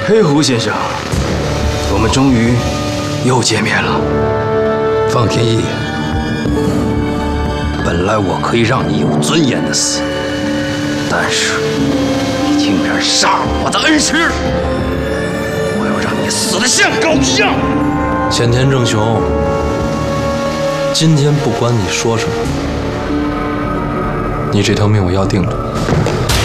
黑狐先生，我们终于又见面了。 方天翼，本来我可以让你有尊严的死，但是你竟然杀了我的恩师，我要让你死得像狗一样！ 浅田正雄，今天不管你说什么，你这条命我要定了。